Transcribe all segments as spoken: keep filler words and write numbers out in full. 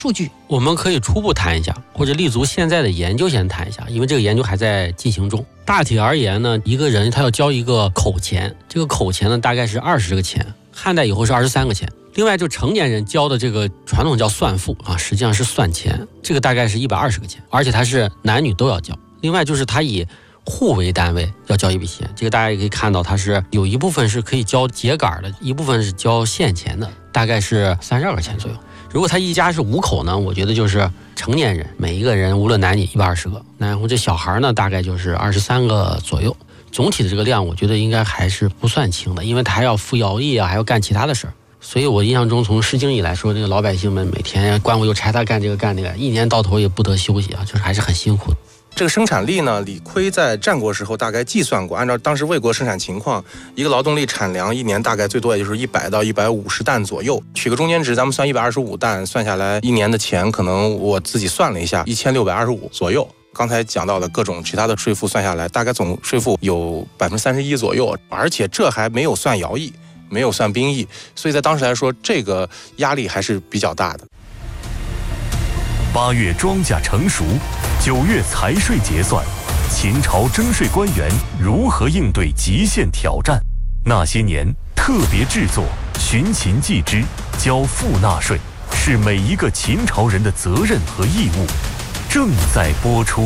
数据？ 我们可以初步谈一下，或者立足现在的研究先谈一下，因为这个研究还在进行中。大体而言呢，一个人他要交一个口钱，这个口钱呢大概是二十个钱，汉代以后是二十三个钱。另外就成年人交的这个传统叫算赋啊，实际上是算钱，这个大概是一百二十个钱，而且它是男女都要交。另外就是他以户为单位要交一笔钱，这个大家也可以看到，它是有一部分是可以交秸秆的，一部分是交现钱的，大概是三十二个钱左右。如果他一家是五口呢，我觉得就是成年人每一个人无论男女一百二十个，然后这小孩呢大概就是二十三个左右。总体的这个量我觉得应该还是不算轻的，因为他还要服徭役啊，还要干其他的事儿。所以我印象中从诗经以来说，这个老百姓们每天官府又差他干这个干那个，一年到头也不得休息啊，就是还是很辛苦的。 这个生产力呢，李悝在战国时候大概计算过，按照当时魏国生产情况，一个劳动力产粮一年大概最多也就是一百到一百五十担左右。取个中间值，咱们算一百二十五担，算下来一年的钱，可能我自己算了一下，一千六百二十五左右。刚才讲到的各种其他的税赋算下来，大概总税赋有百分之三十一左右，而且这还没有算徭役，没有算兵役，所以在当时来说，这个压力还是比较大的。 八月庄稼成熟，九月财税结算，秦朝征税官员如何应对极限挑战？那些年特别制作寻秦记之，交赋纳税，是每一个秦朝人的责任和义务。正在播出。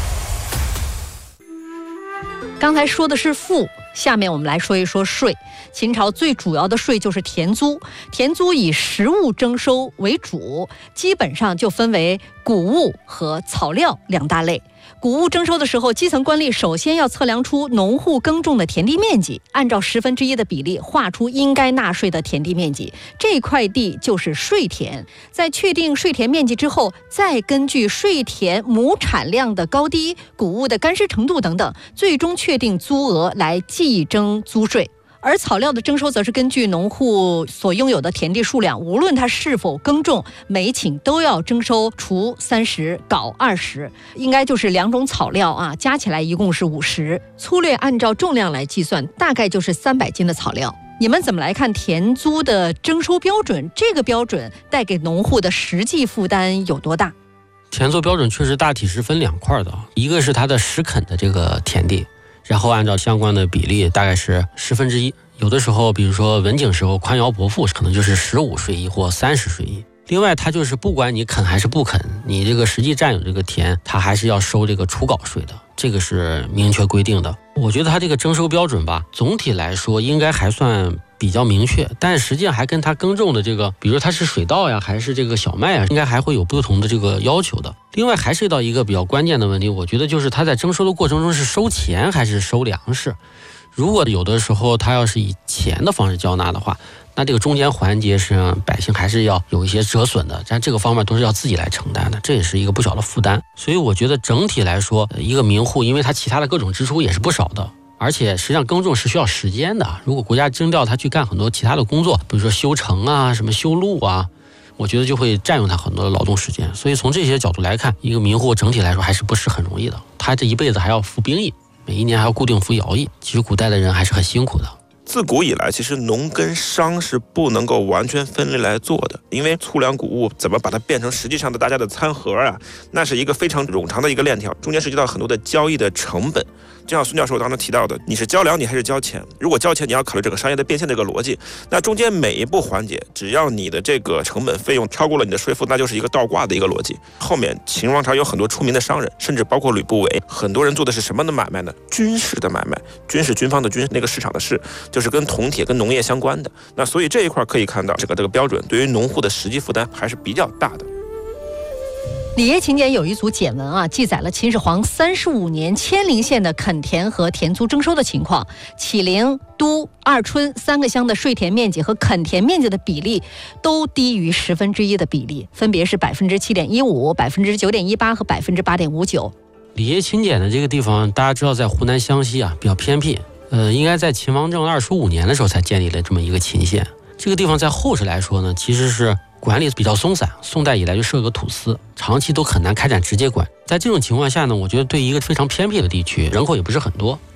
刚才说的是赋，下面我们来说一说税。秦朝最主要的税就是田租，田租以实物征收为主，基本上就分为谷物和草料两大类。谷物征收的时候，基层官吏首先要测量出农户耕种的田地面积，按照十分之一的比例划出应该纳税的田地面积，这块地就是税田。在确定税田面积之后，再根据税田亩产量的高低、谷物的干湿程度等等，最终确定租额来计征租税。而草料的征收则是根据农户所拥有的田地数量，无论他是否耕种，每顷都要征收锄三十，镐二十，应该就是两种草料啊，加起来一共是五十。粗略按照重量来计算，大概就是三百斤的草料。你们怎么来看田租的征收标准？这个标准带给农户的实际负担有多大？ 田租标准确实大体是分两块的，一个是它的实垦的这个田地，然后按照相关的比例大概是十分之一，有的时候比如说文景时候宽徭薄赋可能就是十五税一或三十税一。另外它就是不管你垦还是不垦，你这个实际占有这个田，它还是要收这个除稿税的，这个是明确规定的。我觉得它这个征收标准吧，总体来说应该还算比较明确，但实际上还跟它耕种的这个，比如它是水稻呀还是这个小麦啊，应该还会有不同的这个要求的。另外还涉及到一个比较关键的问题，我觉得就是它在征收的过程中是收钱还是收粮食。如果有的时候它要是以钱的方式交纳的话，那这个中间环节实际上百姓还是要有一些折损的，但这个方面都是要自己来承担的，这也是一个不小的负担。所以我觉得整体来说，一个民户因为它其他的各种支出也是不少的，而且实际上耕种是需要时间的，如果国家征调他去干很多其他的工作，比如说修城啊什么修路啊，我觉得就会占用他很多的劳动时间。所以从这些角度来看，一个民户整体来说还是不是很容易的，他这一辈子还要服兵役，每一年还要固定服徭役，其实古代的人还是很辛苦的。 自古以来，其实农跟商是不能够完全分离来做的，因为粗粮谷物怎么把它变成实际上的大家的餐盒啊，那是一个非常冗长的一个链条，中间涉及到很多的交易的成本。就像孙教授当时提到的，你是交粮你还是交钱？如果交钱，你要考虑这个商业的变现这个逻辑，那中间每一步环节，只要你的这个成本费用超过了你的税负，那就是一个倒挂的一个逻辑。后面秦王朝有很多出名的商人，甚至包括吕不韦，很多人做的是什么的买卖呢？军事的买卖，军是军方的军，那个市场的市，就是跟铜铁跟农业相关的。那所以这一块可以看到，这个这个标准对于农户的实际负担还是比较大的。 里耶秦简有一组简文啊，记载了秦始皇三十五年骞陵县的垦田和田租征收的情况。启陵、都、二春三个乡的税田面积和垦田面积的比例都低于十分之一的比例，分别是百分之七点一五、百分之九点一八和百分之八点五九。 里耶秦简的这个地方，大家知道在湖南湘西啊，比较偏僻。呃，应该在秦王政二十五年的时候才建立了这么一个秦县。这个地方在后世来说呢，其实是管理比较松散，宋代以来就设个土司，长期都很难开展直接管。在这种情况下呢，我觉得对一个非常偏僻的地区，人口也不是很多，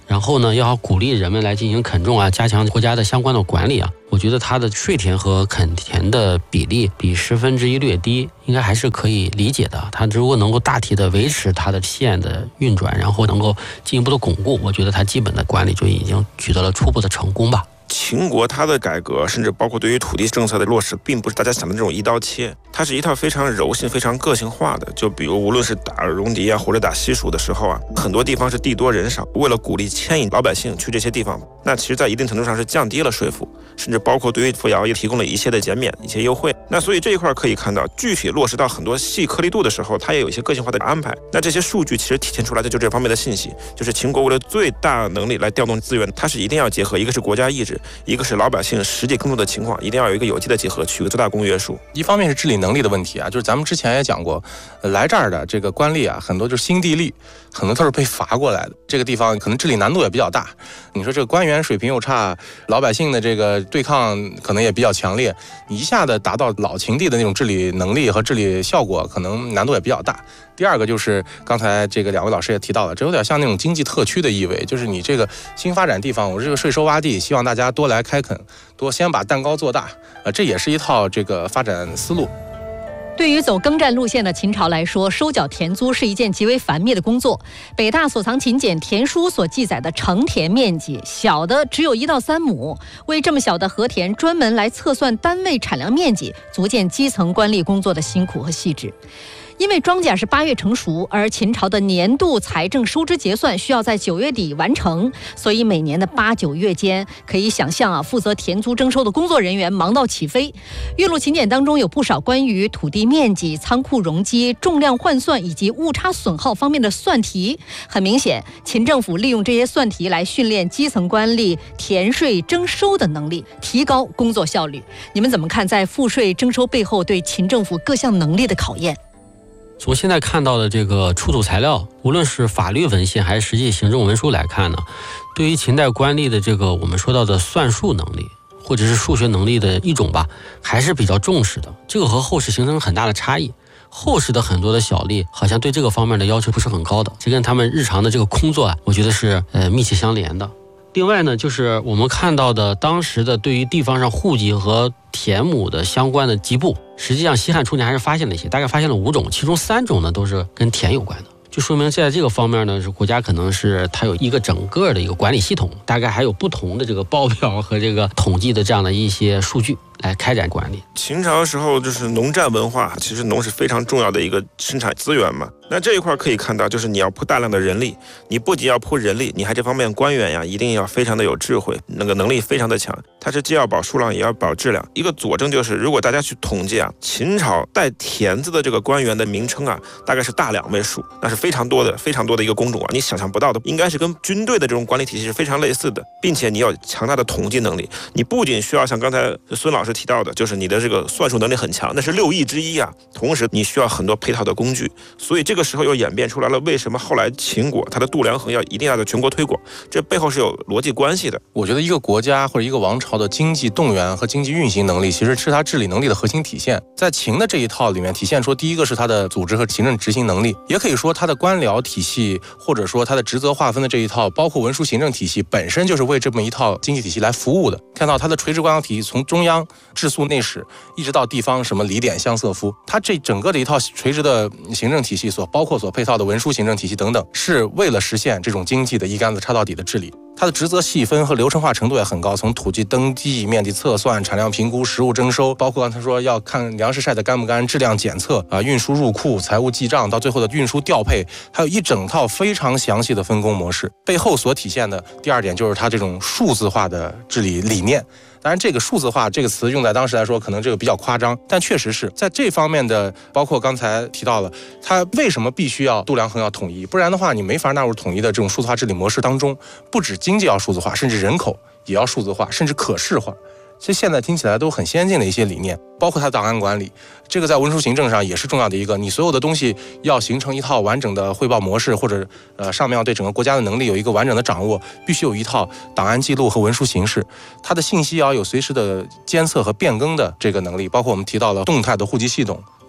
然后呢，要鼓励人们来进行垦种啊，加强国家的相关的管理啊。我觉得它的税田和垦田的比例比十分之一略低，应该还是可以理解的。它如果能够大体的维持它的县的运转，然后能够进一步的巩固，我觉得它基本的管理就已经取得了初步的成功吧。 秦国它的改革，甚至包括对于土地政策的落实，并不是大家想的这种一刀切，它是一套非常柔性、非常个性化的。就比如无论是打戎狄啊，或者打西蜀的时候啊，很多地方是地多人少，为了鼓励牵引老百姓去这些地方，那其实在一定程度上是降低了税负，甚至包括对于扶摇也提供了一些的减免、一些优惠。那所以这一块可以看到，具体落实到很多细颗粒度的时候，它也有一些个性化的安排。那这些数据其实体现出来的就这方面的信息，就是秦国为了最大能力来调动资源，它是一定要结合，一个是国家意志，一个是老百姓实际耕作的情况，一定要有一个有机的结合，取个最大公约数。 一方面是治理能力的问题啊，就是咱们之前也讲过，来这儿的这个官吏啊，很多就是新地利，很多都是被罚过来的。这个地方可能治理难度也比较大。你说这个官员水平又差，老百姓的这个对抗可能也比较强烈，你一下子达到老秦地的那种治理能力和治理效果，可能难度也比较大。第二个就是刚才这个两位老师也提到了，这有点像那种经济特区的意味，就是你这个新发展地方，我这个税收洼地，希望大家多来开垦，多先把蛋糕做大，呃，这也是一套这个发展思路。 对于走耕战路线的秦朝来说，收缴田租是一件极为繁密的工作。北大所藏秦简田书所记载的成田面积，小的只有一到三亩，为这么小的和田专门来测算单位产粮面积，足见基层官吏工作的辛苦和细致。因为庄稼是八月成熟，而秦朝的年度财政收支结算需要在九月底完成，所以每年的八九月间，可以想象啊，负责田租征收的工作人员忙到起飞。岳麓秦简当中有不少关于土地面积、仓库容积、重量换算以及误差损耗方面的算题。很明显，秦政府利用这些算题来训练基层官吏田税征收的能力，提高工作效率。你们怎么看在赋税征收背后对秦政府各项能力的考验？ 从现在看到的这个出土材料，无论是法律文献还是实际行政文书来看呢，对于秦代官吏的这个我们说到的算术能力或者是数学能力的一种吧，还是比较重视的。这个和后世形成很大的差异。后世的很多的小吏好像对这个方面的要求不是很高的，这跟他们日常的这个工作啊，我觉得是呃密切相连的。另外呢，就是我们看到的当时的对于地方上户籍和田亩的相关的籍簿，实际上西汉初年还是发现了一些，大概发现了五种，其中三种呢都是跟田有关的，就说明在这个方面呢，是国家可能是它有一个整个的一个管理系统，大概还有不同的这个报表和这个统计的这样的一些数据来开展管理。 秦朝时候就是农战文化，其实农是非常重要的一个生产资源嘛。那这一块可以看到，就是你要铺大量的人力，你不仅要铺人力，你还这方面官员呀，一定要非常的有智慧，那个能力非常的强。它是既要保数量，也要保质量。一个佐证就是，如果大家去统计啊，秦朝带田字的这个官员的名称啊，大概是大两位数，那是非常多的、非常多的一个工种啊，你想象不到的，应该是跟军队的这种管理体系是非常类似的，并且你要强大的统计能力。你不仅需要像刚才孙老师提到的，就是你的这个算术能力很强，那是六艺之一啊。同时，你需要很多配套的工具，所以这个时候又演变出来了，为什么后来秦国它的度量衡要一定要在全国推广？这背后是有逻辑关系的。 我觉得一个国家或者一个王朝的经济动员和经济运行能力，其实是它治理能力的核心体现。在秦的这一套里面体现出，第一个是它的组织和行政执行能力，也可以说它的官僚体系或者说它的职责划分的这一套，包括文书行政体系本身就是为这么一套经济体系来服务的。看到它的垂直官僚体系，从中央治粟内史一直到地方什么礼典相瑟夫，它这整个的一套垂直的行政体系所包括所配套的文书行政体系等等，是为了实现这种经济的一竿子插到底的治理。它的职责细分和流程化程度也很高，从土地登记、面积测算、产量评估、实物征收，包括刚才说要看粮食晒得干不干、质量检测啊、运输入库、财务记账，到最后的运输调配，还有一整套非常详细的分工模式。背后所体现的第二点就是它这种数字化的治理理念。当然，这个数字化这个词用在当时来说，可能这个比较夸张，但确实是在这方面的，包括刚才提到了，它为什么必须要度量衡要统一？不然的话，你没法纳入统一的这种数字化治理模式当中。不止经济要数字化，甚至人口也要数字化，甚至可视化。其实现在听起来都很先进的一些理念，包括它档案管理，这个在文书行政上也是重要的一个。你所有的东西要形成一套完整的汇报模式，或者呃上面要对整个国家的能力有一个完整的掌握，必须有一套档案记录和文书形式。它的信息要有随时的监测和变更的这个能力，包括我们提到了动态的户籍系统、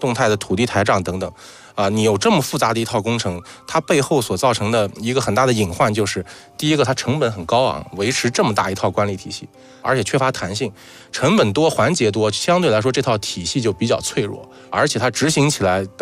动态的土地台账等等。啊，你有这么复杂的一套工程，它背后所造成的一个很大的隐患就是，第一个它成本很高昂，维持这么大一套管理体系，而且缺乏弹性，成本多、环节多，相对来说这套体系就比较脆弱，而且它执行起来的